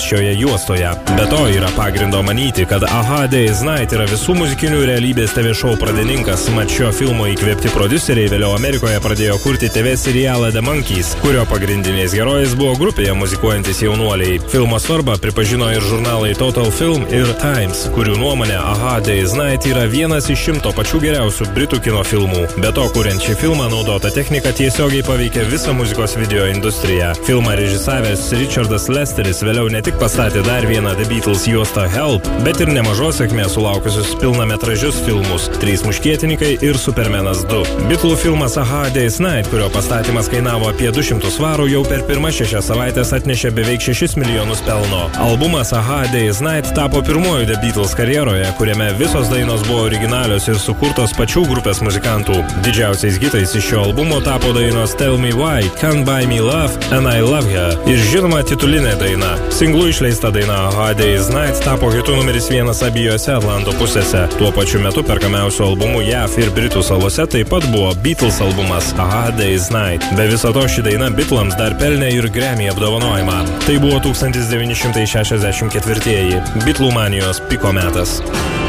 šioje juostoje. Be to yra pagrindo manyti, kad Aha Days Night yra visų muzikinių realybės TV šou pradininkas, mat šio filmo įkvėpti prodiuseriai vėliau Amerikoje pradėjo kurti TV serialą The Monkees, kurio pagrindiniais herojais buvo grupėje muzikuojantis jaunuoliai. Filmo svarbą pripažino ir žurnalai Total Film ir Times, kurių nuomonė Aha Days Night yra vienas iš 100 pačių geriausių britų kino filmų. Be to, kuriant šį filmą, naudota technika tiesiogiai paveikė visą muzikos video industriją. Filmą režisavęs Richardas Lesteris vėliau ne tik pastatė dar vieną The Beatles juostą Help, bet ir nemažos sėkmės sulaukusius pilnametražius filmus Trys muškietininkai ir Supermanas 2. Beatlų filmas Aha Days Night, kurio pastatymas kainavo apie 200 svarų, jau per pirmas 6 savaitės atnešė beveik 6 milijonus pelno. Albumas Aha Days Night tapo pirmuoju The Beatles karjeroje, kuriame visos dainos buvo originalios ir sukurtos pačių grupės muzikantų. Didžiausiais hitais iš šio albumo tapo dainos Tell Me Why, Can't Buy Me Love and I Love Her ir žinoma titulinė daina. Singlu išleista daina Aha Days Night tapo hitu numeris 1 abiejose Atlanto pusėse. Tuo pačiu metu perkamiausių albumų JAV ir Britų salose taip pat buvo Beatles albumas Aha Days Night. Be viso to ši daina Beatlams dar pelnė ir Grammy apdovanojimą. Tai buvo 1964. Beatlų manijos piko metas.